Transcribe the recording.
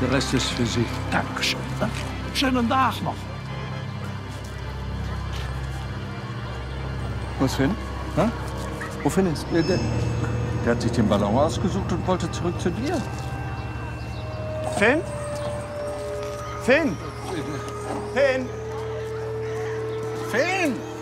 Der Rest ist für Sie. Dankeschön. Schönen Tag noch. Was, Finn? Hä? Wo Finn ist? Der hat sich den Ballon ausgesucht und wollte zurück zu dir. Finn? Finn? Finn? Finn!